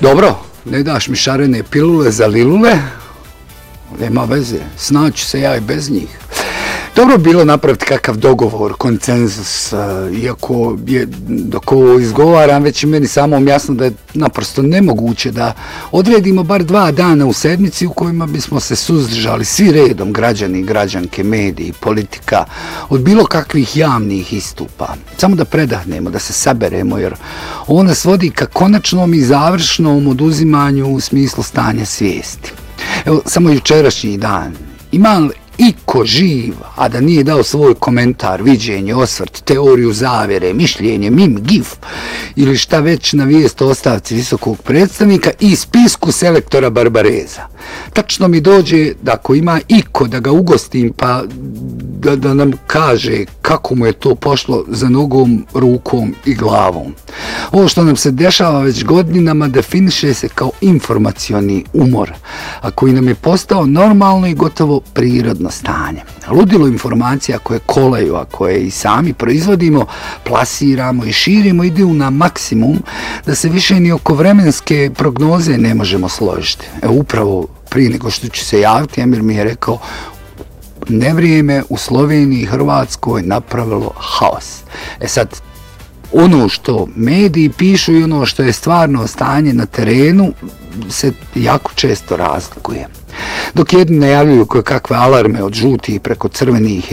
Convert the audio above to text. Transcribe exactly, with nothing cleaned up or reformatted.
Dobro, ne daš mi šarene pilule za lilule, nema veze, snaći se ja i bez njih. Dobro bilo napraviti kakav dogovor, konsenzus, iako je, dok ovo izgovaram, već i meni samom jasno da je naprosto nemoguće da odredimo bar dva dana u sedmici u kojima bismo se suzdržali svi redom, građani, građanke, mediji, politika, od bilo kakvih javnih istupa. Samo da predahnemo, da se saberemo, jer ovo nas vodi ka konačnom i završnom oduzimanju u smislu stanja svijesti. Evo, samo jučerašnji dan. Ima li iko živ, a da nije dao svoj komentar, viđenje, osvrt, teoriju zavjere, mišljenje, mim, gif ili šta već na vijest o ostavci visokog predstavnika i spisku selektora Barbareza? Tačno mi dođe da ako ima iko da ga ugostim pa da, da nam kaže kako mu je to pošlo za nogom, rukom i glavom. Ovo što nam se dešava već godinama definiše se kao informacioni umor, a koji nam je postao normalno i gotovo prirodno stanje. Ludilo informacija koje kolaju, a koje i sami proizvodimo, plasiramo i širimo, ide na maksimum da se više ni oko vremenske prognoze ne možemo složiti. Evo upravo prije nego što ću se javiti, Emir mi je rekao nevrijeme u Sloveniji i Hrvatskoj napravilo haos. E sad, ono što mediji pišu i ono što je stvarno stanje na terenu se jako često razlikuje. Dok jedni najavljuju koje kakve alarme od žutih preko crvenih